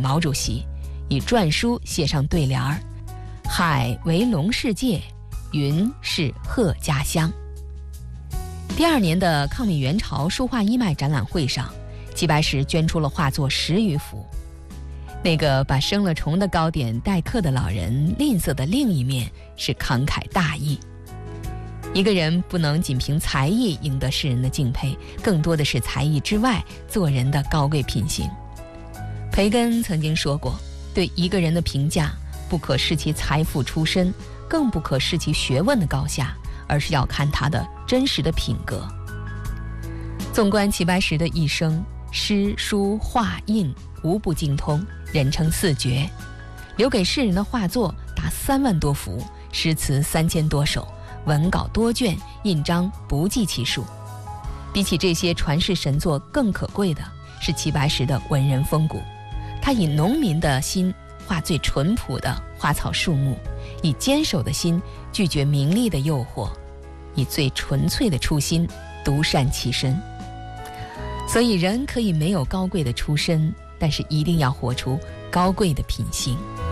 毛主席，以篆书写上对联儿：海为龙世界，云是贺家乡。第2年的抗美援朝书画一脉展览会上，齐白石捐出了画作10余幅。那个把生了虫的糕点待客的老人吝啬的另一面是慷慨大义。一个人不能仅凭才艺赢得世人的敬佩，更多的是才艺之外做人的高贵品行。培根曾经说过，对一个人的评价不可视其财富出身，更不可视其学问的高下，而是要看他的真实的品格。纵观齐白石的一生，诗书画印无不精通，人称4绝。留给世人的画作达3万多幅，诗词3000多首，文稿多卷，印章不计其数。比起这些传世神作，更可贵的是齐白石的文人风骨。他以农民的心画最淳朴的花草树木，以坚守的心拒绝名利的诱惑，以最纯粹的初心独善其身。所以人可以没有高贵的出身，但是一定要活出高贵的品行。